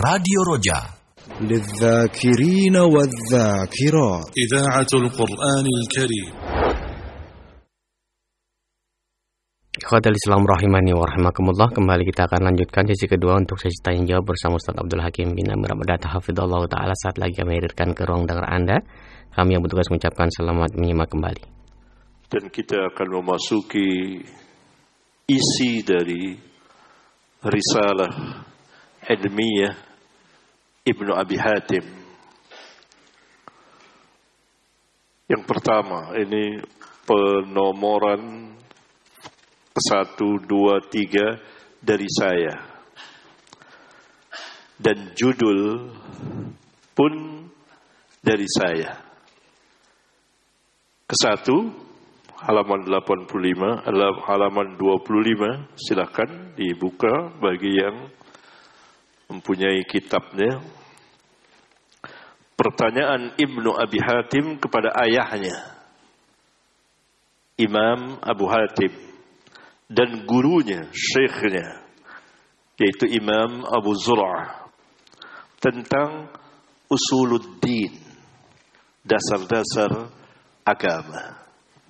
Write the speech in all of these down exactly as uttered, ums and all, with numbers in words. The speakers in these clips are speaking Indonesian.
Radio Roja للذاكرين والذاكرات إذاعة القرآن الكريم. Ikhwatal Islam rahimani wa rahimakumullah. Kembali kita akan lanjutkan sesi kedua untuk sesi tanya jawab bersama Ustaz Abdul Hakim bin Amir Abdata hafizallahu taala. Saat lagi kami hadirkan ke ruang dengar Anda. Kami yang bertugas mengucapkan selamat menyimak kembali. Dan kita akan memasuki isi dari risalah ilmiah Ibnu Abi Hatim. Yang pertama, ini penomoran satu, dua, tiga dari saya. Dan judul pun dari saya. Kesatu, halaman delapan puluh lima, halaman dua puluh lima, silakan dibuka bagi yang mempunyai kitabnya. Pertanyaan Ibnu Abi Hatim kepada ayahnya, Imam Abu Hatim, dan gurunya, syekhnya, yaitu Imam Abu Zur'ah, tentang usuluddin, dasar-dasar agama.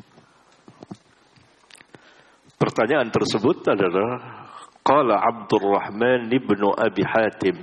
Pertanyaan tersebut adalah, Qala Abdurrahman ibnu Abi Hatim,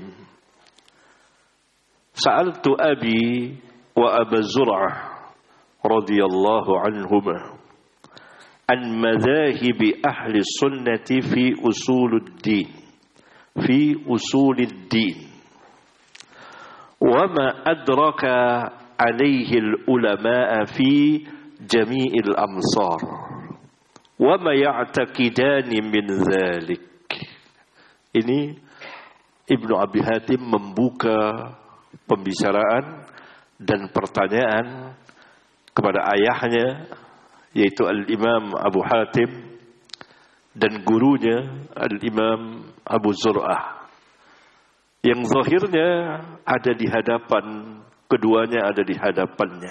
Sa'altu Abi wa Aba Zur'ah radhiyallahu anhuma an madhahibi ahli sunnati fi usuluddin fi usuluddin wa ma adraka alaihi al-ulama'a fi jami'il amsar wa ma ya'taqidani min dhalik. Ini Ibnu Abi Hatim membuka pembicaraan dan pertanyaan kepada ayahnya, yaitu Al-Imam Abu Hatim, dan gurunya Al-Imam Abu Zur'ah, yang zahirnya ada di hadapan, keduanya ada di hadapannya.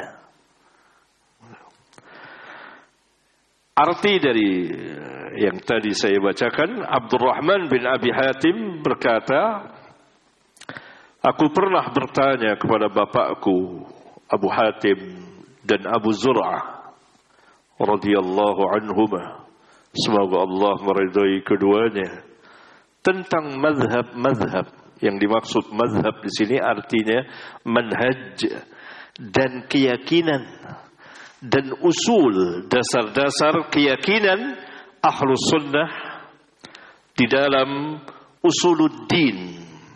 Arti dari yang tadi saya bacakan, Abdurrahman bin Abi Hatim berkata, aku pernah bertanya kepada bapakku Abu Hatim dan Abu Zur'ah radhiyallahu anhuma, semoga Allah meridai keduanya, tentang mazhab-mazhab. Yang dimaksud mazhab di sini artinya manhaj dan keyakinan dan usul, dasar-dasar keyakinan Ahlus Sunnah di dalam usuluddin,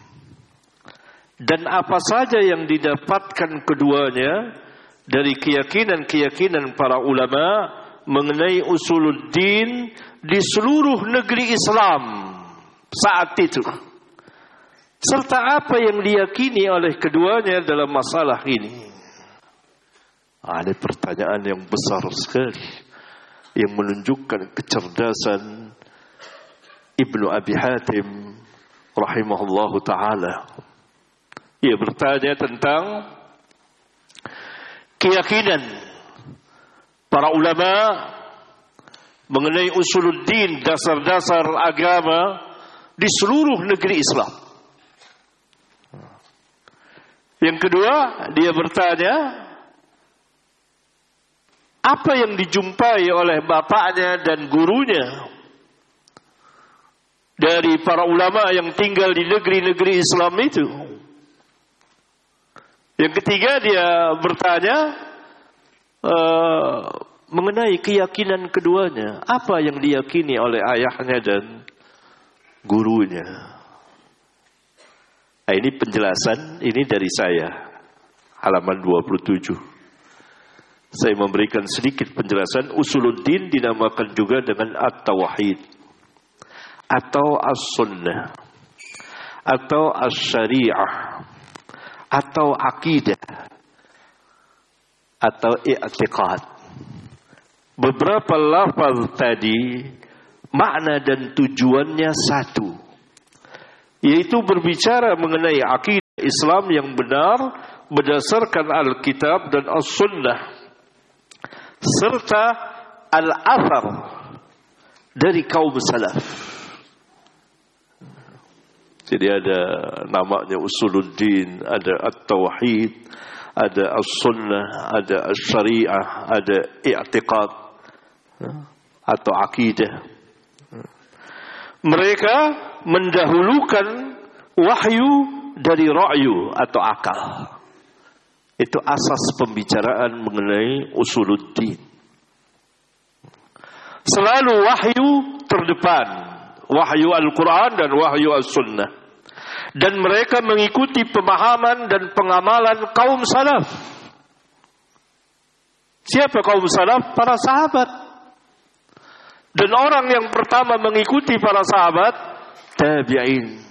dan apa saja yang didapatkan keduanya dari keyakinan-keyakinan para ulama mengenai usuluddin di seluruh negeri Islam saat itu, serta apa yang diyakini oleh keduanya dalam masalah ini. Ada pertanyaan yang besar sekali yang menunjukkan kecerdasan Ibnu Abi Hatim rahimahullahu ta'ala. Ia bertanya tentang keyakinan para ulama mengenai usuluddin, dasar-dasar agama di seluruh negeri Islam. Yang kedua, dia bertanya, apa yang dijumpai oleh bapaknya dan gurunya dari para ulama yang tinggal di negeri-negeri Islam itu. Yang ketiga, dia bertanya uh, mengenai keyakinan keduanya. Apa yang diyakini oleh ayahnya dan gurunya. Nah, ini penjelasan, ini dari saya, halaman dua puluh tujuh. Saya memberikan sedikit penjelasan. Usuluddin dinamakan juga dengan at-tauhid, atau as-sunnah, atau as-syariah, atau akidah, atau i'tiqad. Beberapa lafaz tadi makna dan tujuannya satu, yaitu berbicara mengenai akidah Islam yang benar berdasarkan Alkitab dan As-Sunnah, serta al-athar dari kaum salaf. Jadi ada namanya Usuluddin, ada At-Tauhid, ada As-Sunnah, ada As-Syariah, ada I'tiqad atau Akidah. Mereka mendahulukan wahyu dari ra'yu atau akal. Itu asas pembicaraan mengenai Usuluddin. Selalu wahyu terdepan, wahyu Al-Quran dan wahyu As-Sunnah. Dan mereka mengikuti pemahaman dan pengamalan kaum salaf. Siapa kaum salaf? Para sahabat. Dan orang yang pertama mengikuti para sahabat, tabi'in.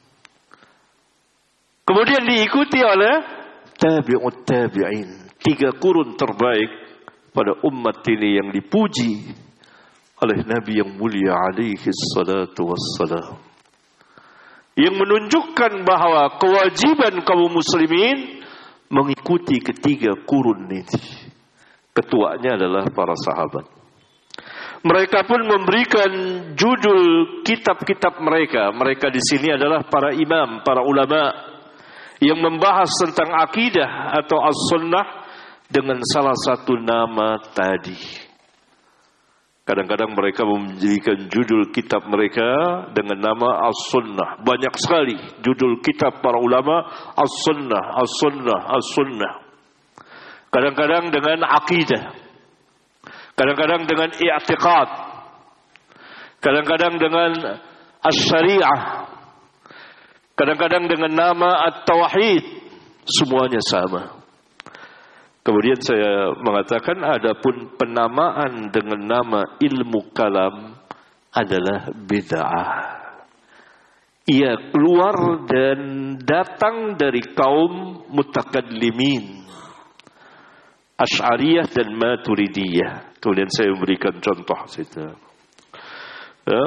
Kemudian diikuti oleh tabi'ut tabi'in. Tiga kurun terbaik pada umat ini yang dipuji oleh Nabi yang mulia alaihi salatu wassalam. Yang menunjukkan bahwa kewajiban kaum muslimin mengikuti ketiga kurun ini. Ketuanya adalah para sahabat. Mereka pun memberikan judul kitab-kitab mereka. Mereka di sini adalah para imam, para ulama yang membahas tentang akidah atau as-sunnah dengan salah satu nama tadi. Kadang-kadang mereka menjadikan judul kitab mereka dengan nama As-Sunnah. Banyak sekali judul kitab para ulama As-Sunnah, As-Sunnah, As-Sunnah. Kadang-kadang dengan akidah. Kadang-kadang dengan i'tiqad. Kadang-kadang dengan As-Syariah. Kadang-kadang dengan nama At-Tauhid. Semuanya sama. Kemudian saya mengatakan adapun penamaan dengan nama ilmu kalam adalah bid'ah. Ia keluar dan datang dari kaum mutakallimin, Asy'ariyah dan Maturidiyah. Kemudian saya memberikan contoh situ. Ya.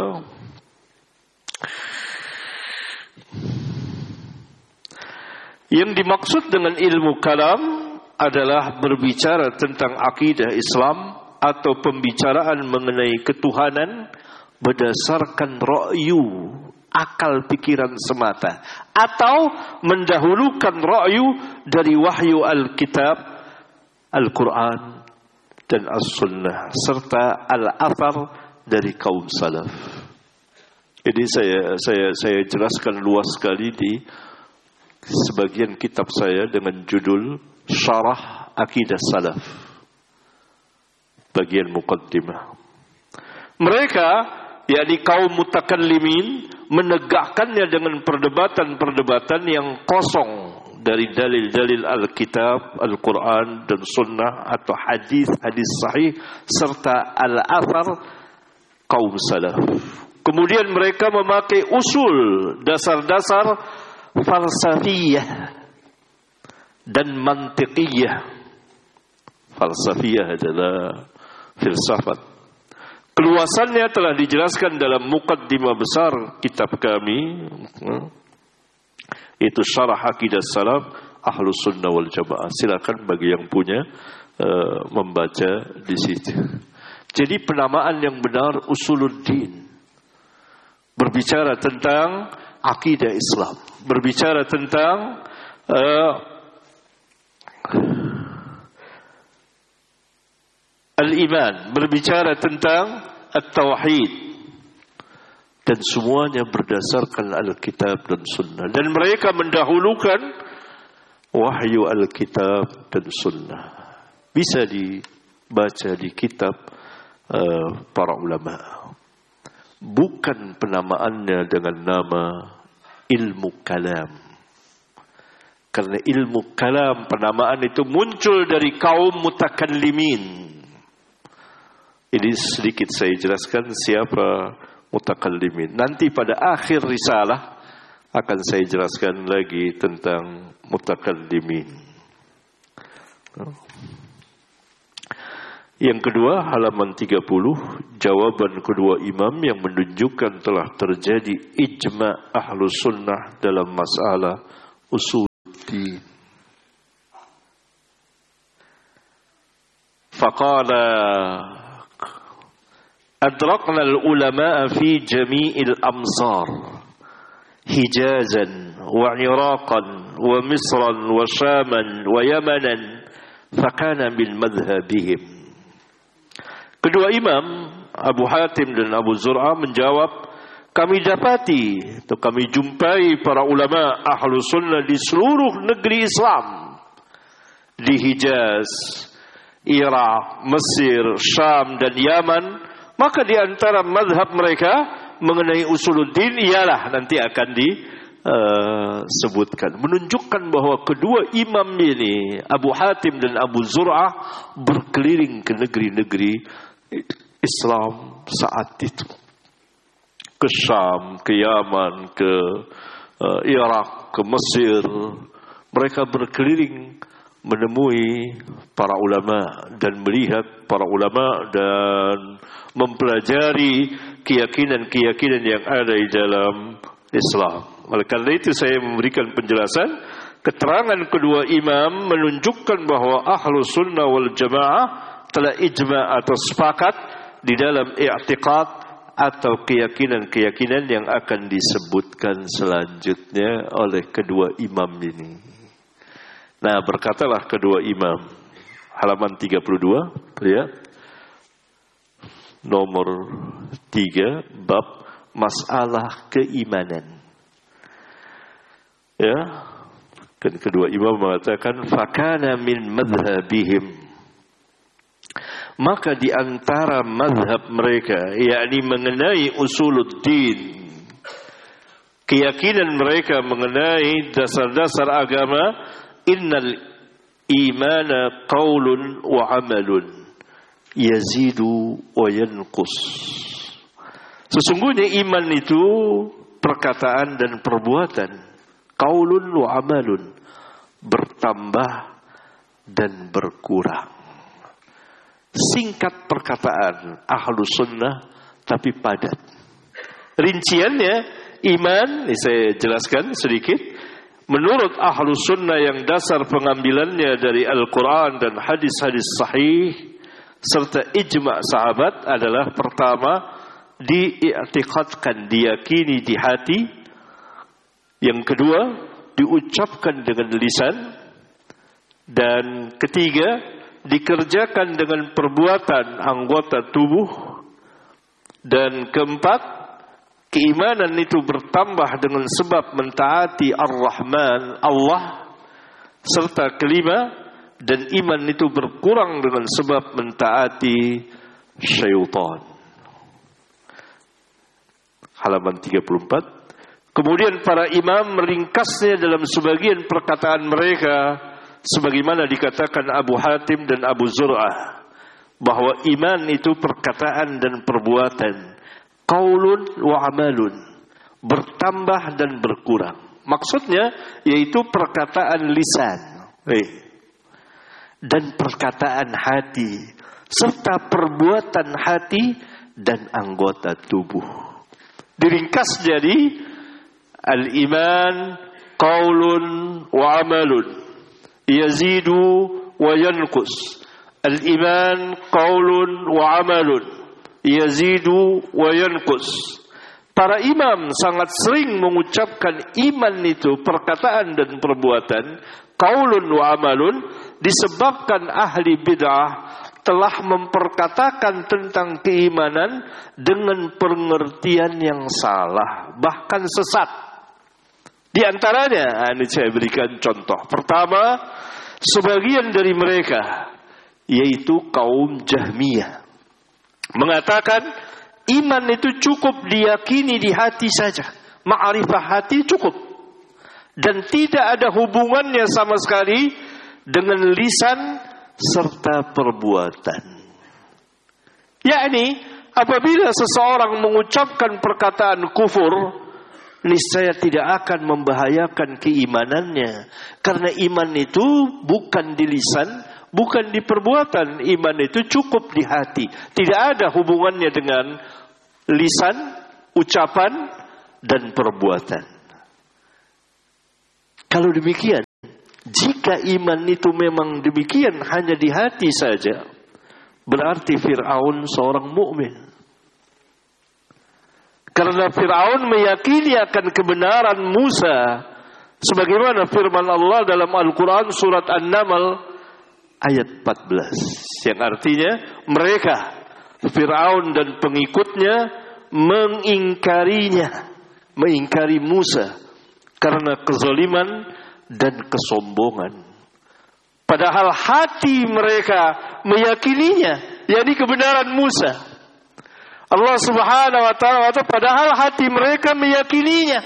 Yang dimaksud dengan ilmu kalam adalah berbicara tentang akidah Islam atau pembicaraan mengenai ketuhanan berdasarkan ra'yu, akal pikiran semata, atau mendahulukan ra'yu dari wahyu Alkitab, Al-Quran dan As-Sunnah serta Al-Athar dari kaum salaf. Jadi saya saya saya jelaskan luas sekali di sebagian kitab saya dengan judul Syarah Akidah Salaf, bagian muqaddimah. Mereka, yakni kaum mutakallimin, menegakkannya dengan perdebatan-perdebatan yang kosong dari dalil-dalil Alkitab, Al-Quran dan Sunnah atau hadis-hadis sahih serta Al-Athar kaum salaf. Kemudian mereka memakai usul, dasar-dasar falsafiyah dan mantiqiyah. Falsafiyah adalah filsafat. Keluasannya telah dijelaskan dalam muqaddimah besar kitab kami, itu Syarah Aqidah Salaf Ahlus Sunnah wal Jamaah. Silakan bagi yang punya uh, membaca di situ. Jadi penamaan yang benar Usuluddin berbicara tentang akidah Islam, berbicara tentang uh, Al-Iman, berbicara tentang At-Tauhid, dan semuanya berdasarkan Alkitab dan Sunnah. Dan mereka mendahulukan wahyu Alkitab dan Sunnah. Bisa dibaca di kitab uh, para ulama. Bukan penamaannya dengan nama ilmu kalam. Karena ilmu kalam, penamaan itu muncul dari kaum mutakallimin. Ini sedikit saya jelaskan siapa mutakallimin. Nanti pada akhir risalah akan saya jelaskan lagi tentang mutakallimin. Yang kedua, halaman tiga puluh, jawaban kedua imam yang menunjukkan telah terjadi ijma' Ahlus Sunnah dalam masalah usul din. Faqala adrakna al-ulama fi jami'il amsar Hijazan wa Iraqan wa Misran wa Syaman wa Yamanan fakana min madhhabihim. Kedua imam Abu Hatim dan Abu Zur'ah menjawab, kami dapati atau kami jumpai para ulama ahlu sunnah di seluruh negeri Islam, di Hijaz, Irak, Mesir, Syam dan Yaman. Maka di antara madhab mereka mengenai usuluddin ialah nanti akan disebutkan. Uh, menunjukkan bahwa kedua imam ini Abu Hatim dan Abu Zur'ah berkeliling ke negeri-negeri Islam saat itu, ke Syam, ke Yaman, ke uh, Irak, ke Mesir. Mereka berkeliling menemui para ulama dan melihat para ulama dan mempelajari keyakinan-keyakinan yang ada di dalam Islam. Oleh karena itu saya memberikan penjelasan, keterangan kedua imam menunjukkan bahwa ahlu sunnah wal jamaah telah ijma' atau sepakat di dalam i'tiqad atau keyakinan-keyakinan yang akan disebutkan selanjutnya oleh kedua imam ini. Nah, berkatalah kedua imam, halaman tiga puluh dua, lihat nomor tiga, bab masalah keimanan. Ya, dan kedua imam mengatakan fakana min madhhabihim, maka di antara madhab mereka, yakni mengenai usuluddin, keyakinan mereka mengenai dasar-dasar agama, innal imana qaulun wa amalun yazidu wa yanqus. Sesungguhnya iman itu perkataan dan perbuatan, qaulun wa amalun, bertambah dan berkurang. Singkat perkataan ahlu sunnah tapi padat. Rinciannya iman, ini saya jelaskan sedikit. Menurut ahlu sunnah yang dasar pengambilannya dari Al-Quran dan hadis-hadis sahih serta ijma' sahabat adalah, pertama, diiktikadkan, diyakini di hati. Yang kedua, diucapkan dengan lisan. Dan ketiga, dikerjakan dengan perbuatan anggota tubuh. Dan keempat, keimanan itu bertambah dengan sebab mentaati Ar-Rahman, Allah. Serta kelima, dan iman itu berkurang dengan sebab mentaati syaitan. Halaman tiga puluh empat. Kemudian para imam meringkasnya dalam sebagian perkataan mereka, sebagaimana dikatakan Abu Hatim dan Abu Zur'ah, bahwa iman itu perkataan dan perbuatan, qaulun wa amalun, bertambah dan berkurang. Maksudnya yaitu perkataan lisan dan perkataan hati serta perbuatan hati dan anggota tubuh. Diringkas jadi al-iman qaulun wa amalun yazidu wa yanqus. Al-iman qaulun wa amalun yazidu wa yanqus. Para imam sangat sering mengucapkan iman itu perkataan dan perbuatan, qaulun wa amalun, disebabkan ahli bid'ah telah memperkatakan tentang keimanan dengan pengertian yang salah, bahkan sesat. Di antaranya, ini saya berikan contoh. Pertama, sebagian dari mereka, yaitu kaum Jahmiyah, mengatakan iman itu cukup diyakini di hati saja. Ma'rifah hati cukup. Dan tidak ada hubungannya sama sekali dengan lisan serta perbuatan. Yakni, apabila seseorang mengucapkan perkataan kufur, niscaya tidak akan membahayakan keimanannya. Karena iman itu bukan di lisan, bukan di perbuatan. Iman itu cukup di hati. Tidak ada hubungannya dengan lisan, ucapan, dan perbuatan. Kalau demikian, jika iman itu memang demikian hanya di hati saja, berarti Fir'aun seorang mukmin. Karena Fir'aun meyakini akan kebenaran Musa, sebagaimana firman Allah dalam Al-Quran surat An-Naml ayat empat belas, yang artinya mereka, Fir'aun dan pengikutnya, mengingkarinya, mengingkari Musa karena kezaliman dan kesombongan. Padahal hati mereka meyakininya, yakni kebenaran Musa. Allah Subhanahu wa ta'ala, padahal hati mereka meyakininya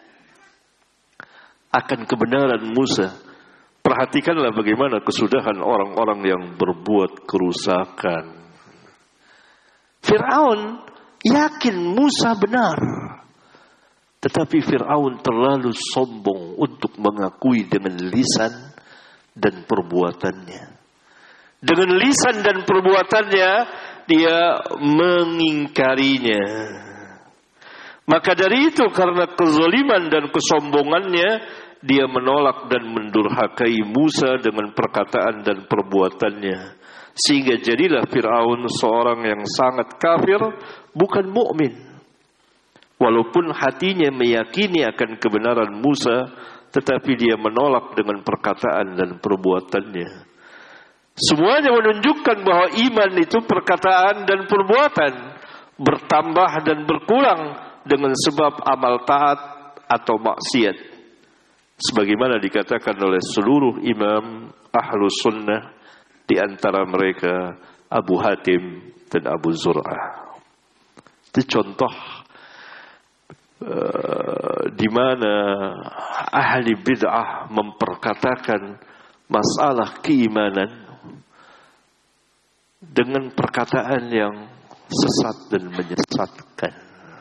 akan kebenaran Musa. Perhatikanlah bagaimana kesudahan orang-orang yang berbuat kerusakan. Fir'aun yakin Musa benar, tetapi Fir'aun terlalu sombong untuk mengakui dengan lisan dan perbuatannya. Dengan lisan dan perbuatannya dia mengingkarinya. Maka dari itu, karena kezaliman dan kesombongannya, dia menolak dan mendurhakai Musa dengan perkataan dan perbuatannya. Sehingga jadilah Fir'aun seorang yang sangat kafir, bukan mukmin. Walaupun hatinya meyakini akan kebenaran Musa, tetapi dia menolak dengan perkataan dan perbuatannya. Semuanya menunjukkan bahwa iman itu perkataan dan perbuatan, bertambah dan berkurang dengan sebab amal taat atau maksiat. Sebagaimana dikatakan oleh seluruh imam Ahlus Sunnah, di antara mereka Abu Hatim dan Abu Zur'ah. Itu contoh uh, di mana ahli bid'ah memperkatakan masalah keimanan dengan perkataan yang sesat dan menyesatkan.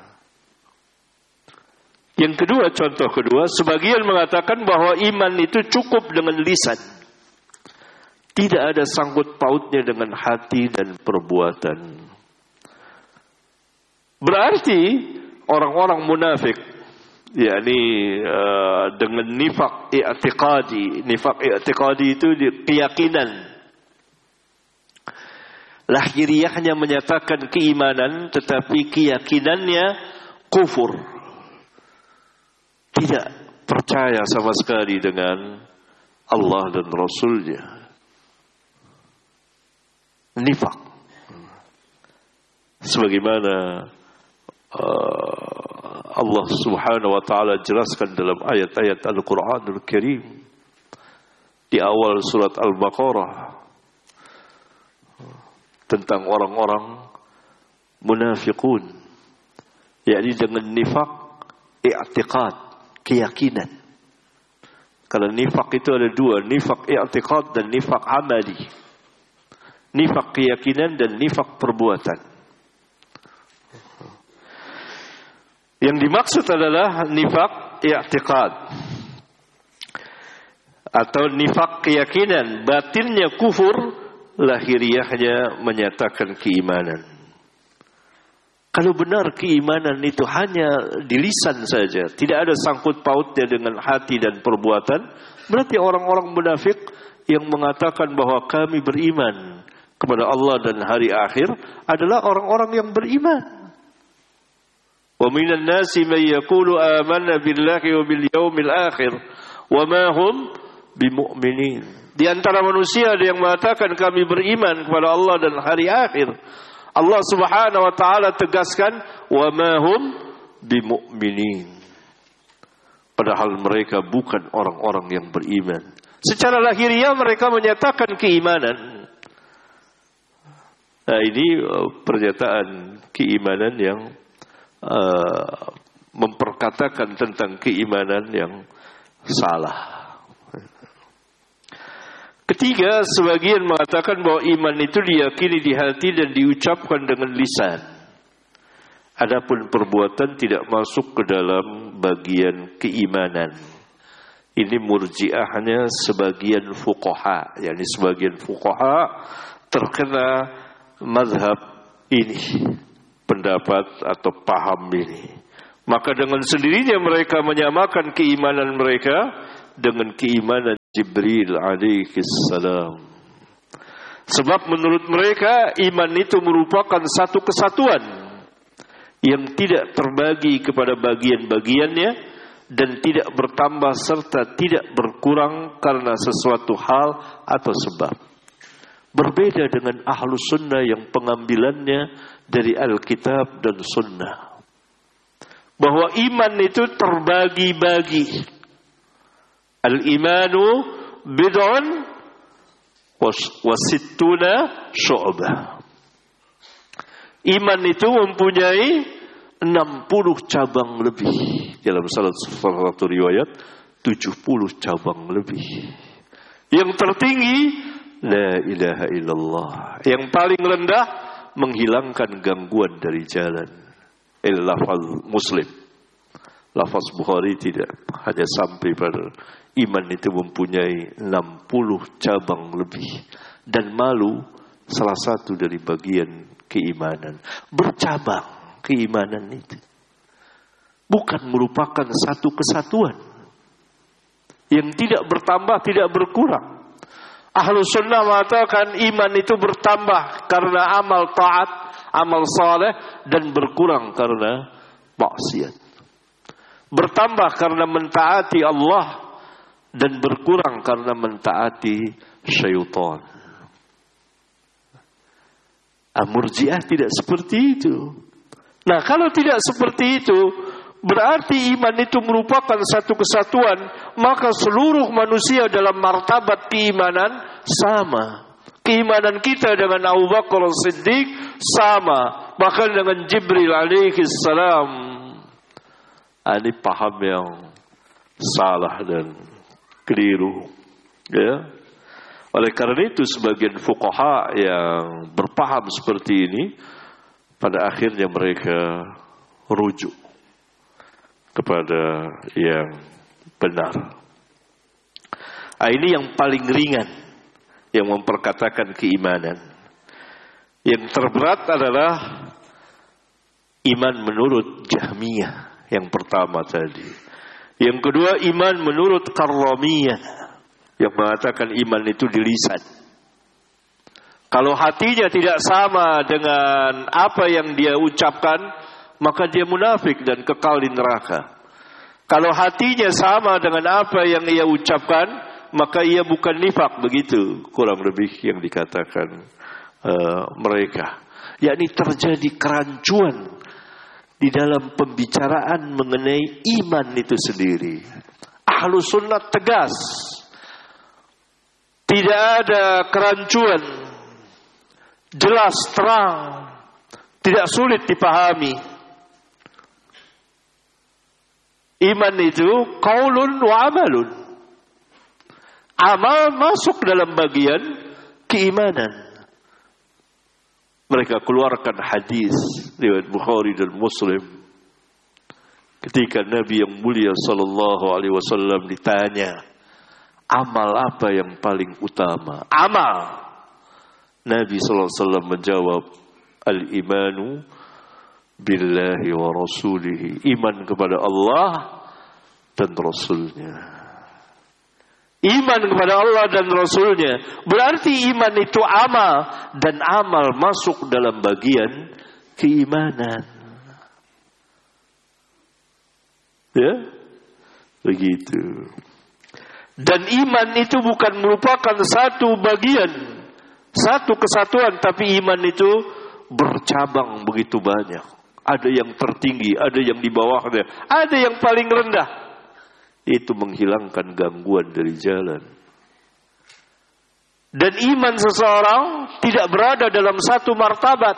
Yang kedua, contoh kedua, sebagian mengatakan bahwa iman itu cukup dengan lisan, tidak ada sangkut pautnya dengan hati dan perbuatan. Berarti orang-orang munafik, yakni uh, dengan nifaq i'tiqadi, nifaq i'tiqadi itu keyakinan. Lahiriahnya menyatakan keimanan, tetapi keyakinannya kufur. Tidak percaya sama sekali dengan Allah dan Rasulnya. Nifaq. Sebagaimana uh, Allah Subhanahu wa ta'ala jelaskan dalam ayat-ayat Al-Quranul Karim di awal surat Al-Baqarah tentang orang-orang munafiqun, yakni dengan nifaq i'tiqad, keyakinan. Kalau nifaq itu ada dua, nifaq i'tiqad dan nifaq amali. Nifaq keyakinan dan nifaq perbuatan. Yang dimaksud adalah nifaq i'tiqad atau nifaq keyakinan, batinnya kufur, lahiriahnya menyatakan keimanan. Kalau benar keimanan itu hanya di lisan saja, tidak ada sangkut pautnya dengan hati dan perbuatan, berarti orang-orang munafik yang mengatakan bahwa kami beriman kepada Allah dan hari akhir adalah orang-orang yang beriman. Wa minan nasi may yaqulu amanna billahi wa bil yaumil akhir wa ma hum bimu'minin. Di antara manusia ada yang mengatakan kami beriman kepada Allah dan hari akhir. Allah Subhanahu wa ta'ala tegaskan wa ma hum bimu'minin. Padahal mereka bukan orang-orang yang beriman. Secara lahiriah mereka menyatakan keimanan. Nah, ini pernyataan keimanan yang uh, memperkatakan tentang keimanan yang salah. Ketiga, sebagian mengatakan bahwa iman itu diyakini di hati dan diucapkan dengan lisan. Adapun perbuatan tidak masuk ke dalam bagian keimanan. Ini murji'ahnya sebagian fuqaha, yakni sebagian fuqaha terkena mazhab ini, pendapat atau paham ini. Maka dengan sendirinya mereka menyamakan keimanan mereka dengan keimanan Jibril alaihi salam. Sebab menurut mereka iman itu merupakan satu kesatuan yang tidak terbagi kepada bagian-bagiannya dan tidak bertambah serta tidak berkurang karena sesuatu hal atau sebab. Berbeda dengan Ahlus Sunnah yang pengambilannya dari Alkitab dan Sunnah, bahwa iman itu terbagi-bagi. Al-imanu bid'un wasittuna syu'bah. Iman itu mempunyai enam puluh cabang lebih. Dalam salah satu riwayat tujuh puluh cabang lebih. Yang tertinggi la ilaha illallah. Yang paling rendah menghilangkan gangguan dari jalan. Il-lafaz Muslim. Lafaz Bukhari tidak. Hanya sampai pada iman itu mempunyai enam puluh cabang lebih. Dan malu salah satu dari bagian keimanan. Bercabang keimanan itu. Bukan merupakan satu kesatuan yang tidak bertambah, tidak berkurang. Ahlus Sunnah mengatakan iman itu bertambah karena amal taat, amal saleh, dan berkurang karena maksiat. Bertambah karena mentaati Allah dan berkurang karena mentaati syaitan. Murji'ah tidak seperti itu. Nah, kalau tidak seperti itu, berarti iman itu merupakan satu kesatuan, maka seluruh manusia dalam martabat keimanan sama. Keimanan kita dengan Abu Bakar As-Siddiq sama, bahkan dengan Jibril alaihi salam. Ini paham yang salah dan keliru, ya. Oleh karena itu sebagian fuqaha yang berpaham seperti ini, pada akhirnya mereka rujuk kepada yang benar. Nah, ini yang paling ringan yang memperkatakan keimanan. Yang terberat adalah iman menurut Jahmiyah yang pertama tadi. Yang kedua iman menurut Karramiyah yang mengatakan iman itu di lisan. Kalau hatinya tidak sama dengan apa yang dia ucapkan, maka dia munafik dan kekal di neraka. Kalau hatinya sama dengan apa yang ia ucapkan, maka ia bukan nifak. Begitu kurang lebih yang dikatakan uh, mereka. Yakni terjadi kerancuan di dalam pembicaraan mengenai iman itu sendiri. Ahlus Sunnah tegas. Tidak ada kerancuan, jelas, terang, tidak sulit dipahami. Iman itu qaulun wa amalun. Amal masuk dalam bagian keimanan. Mereka keluarkan hadis riwayat Bukhari dan Muslim. Ketika Nabi yang mulia sallallahu alaihi wasallam ditanya, amal apa yang paling utama? Amal. Nabi sallallahu alaihi wasallam menjawab, al-imanu billahi wa rasulihi. Iman kepada Allah dan Rasulnya. Iman kepada Allah dan Rasulnya. Berarti iman itu amal. Dan amal masuk dalam bagian keimanan. Ya? Begitu. Dan iman itu bukan merupakan satu bagian, satu kesatuan, tapi iman itu bercabang begitu banyak. Ada yang tertinggi, ada yang di bawahnya, ada yang paling rendah. Itu menghilangkan gangguan dari jalan. Dan iman seseorang tidak berada dalam satu martabat,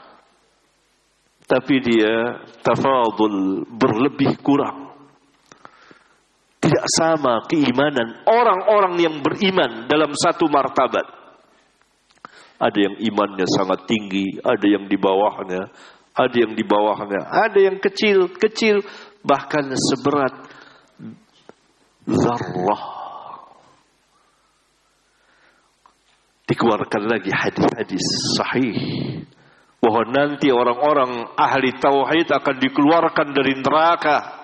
tapi dia tafadul, berlebih kurang. Tidak sama keimanan orang-orang yang beriman dalam satu martabat. Ada yang imannya sangat tinggi, ada yang di bawahnya, ada yang di bawahnya, ada yang kecil-kecil, bahkan seberat zarrah. Dikeluarkan lagi hadis-hadis sahih bahwa nanti orang-orang ahli tauhid akan dikeluarkan dari neraka